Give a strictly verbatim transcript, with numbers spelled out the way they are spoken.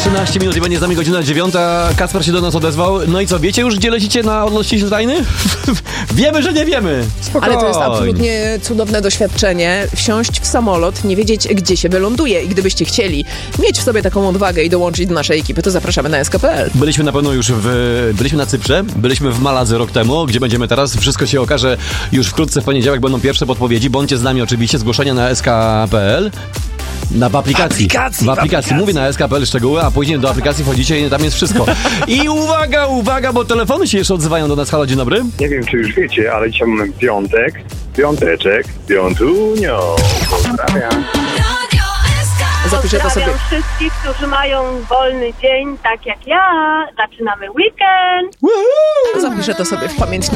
trzynaście minut i będzie z nami godzina dziewiąta. Kacper się do nas odezwał. No i co, wiecie już, gdzie lecicie na odlot ściśle tajny? Wiemy, że nie wiemy. Spokojnie. Ale to jest absolutnie cudowne doświadczenie. Wsiąść w samolot, nie wiedzieć, gdzie się wyląduje. I gdybyście chcieli mieć w sobie taką odwagę i dołączyć do naszej ekipy, to zapraszamy na S K kropka P L. Byliśmy na pewno już w... Byliśmy na Cyprze, byliśmy w Maladze rok temu. Gdzie będziemy teraz? Wszystko się okaże już wkrótce, w poniedziałek będą pierwsze podpowiedzi. Bądźcie z nami oczywiście, zgłoszenia na S K kropka P L. Na w aplikacji. aplikacji w aplikacji. w aplikacji. Mówię na S K kropka P L szczegóły, a później do aplikacji wchodzicie i tam jest wszystko. I uwaga, uwaga, bo telefony się jeszcze odzywają do nas. Halo, dzień dobry. Nie wiem, czy już wiecie, ale dzisiaj mamy piątek, piąteczek, piątunio. Pozdrawiam. Zapiszę to sobie. Pozdrawiam wszystkich, którzy mają wolny dzień, tak jak ja. Zaczynamy weekend. Zapiszę to sobie w pamiętniku.